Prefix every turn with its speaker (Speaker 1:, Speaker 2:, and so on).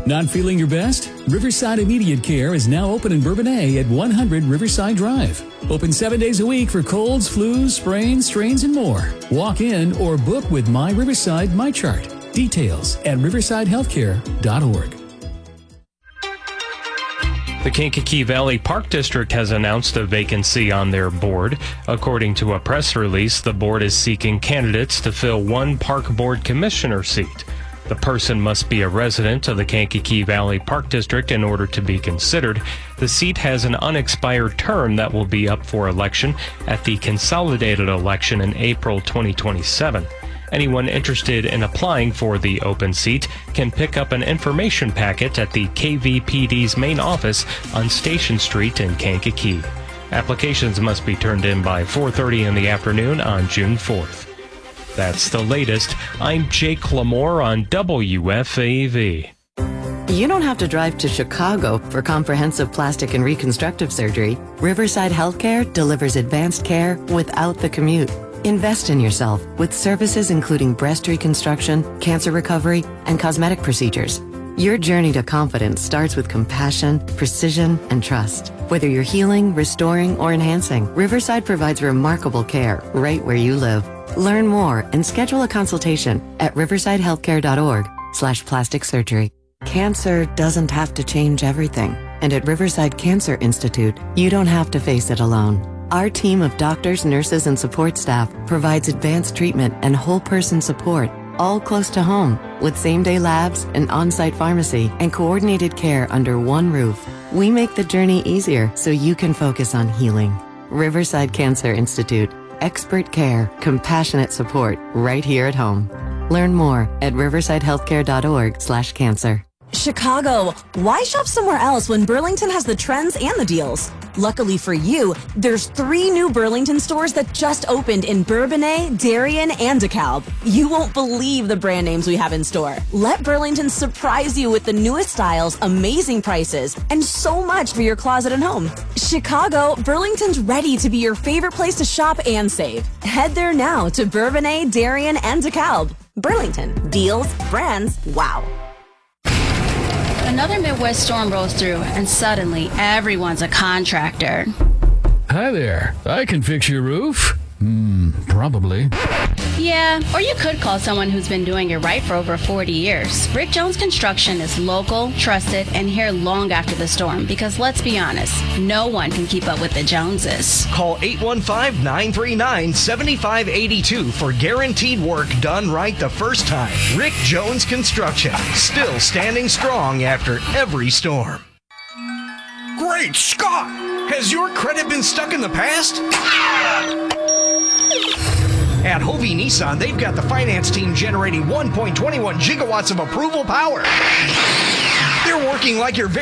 Speaker 1: Not feeling your best? Riverside Immediate Care is now open in Bourbonnais at 100 Riverside Drive. Open 7 days a week for colds, flus, sprains, strains, and more. Walk in or book with My Riverside MyChart. Details at riversidehealthcare.org.
Speaker 2: The Kankakee Valley Park District has announced a vacancy on their board. According to a press release, the board is seeking candidates to fill one park board commissioner seat. The person must be a resident of the Kankakee Valley Park District in order to be considered. The seat has an unexpired term that will be up for election at the consolidated election in April 2027. Anyone interested in applying for the open seat can pick up an information packet at the KVPD's main office on Station Street in Kankakee. Applications must be turned in by 4:30 in the afternoon on June 4th. That's the latest. I'm Jake Lamore on WFAV.
Speaker 3: You don't have to drive to Chicago for comprehensive plastic and reconstructive surgery. Riverside Healthcare delivers advanced care without the commute. Invest in yourself with services including breast reconstruction, cancer recovery, and cosmetic procedures. Your journey to confidence starts with compassion, precision, and trust. Whether you're healing, restoring, or enhancing, Riverside provides remarkable care right where you live. Learn more and schedule a consultation at riversidehealthcare.org/plastic surgery. Cancer doesn't have to change everything. And at Riverside Cancer Institute, you don't have to face it alone. Our team of doctors, nurses, and support staff provides advanced treatment and whole person support, all close to home, with same-day labs, an on-site pharmacy, and coordinated care under one roof. We make the journey easier so you can focus on healing. Riverside Cancer Institute. Expert care, compassionate support, right here at home. Learn more at riversidehealthcare.org/cancer.
Speaker 4: Chicago, why shop somewhere else when Burlington has the trends and the deals? Luckily for you, there's 3 new Burlington stores that just opened in Bourbonnais, Darien, and DeKalb. You won't believe the brand names we have in store. Let Burlington surprise you with the newest styles, amazing prices, and so much for your closet and home. Chicago, Burlington's ready to be your favorite place to shop and save. Head there now to Bourbonnais, Darien, and DeKalb. Burlington, deals, brands, wow.
Speaker 5: Another Midwest storm rolls through, and suddenly everyone's a contractor.
Speaker 6: Hi there. I can fix your roof. Probably.
Speaker 5: Yeah, or you could call someone who's been doing it right for over 40 years. Rick Jones Construction is local, trusted, and here long after the storm because let's be honest, no one can keep up with the Joneses.
Speaker 7: Call 815-939-7582 for guaranteed work done right the first time. Rick Jones Construction, still standing strong after every storm. Great Scott! Has your credit been stuck in the past? At Hovey Nissan, they've got the finance team generating 1.21 gigawatts of approval power. They're working like your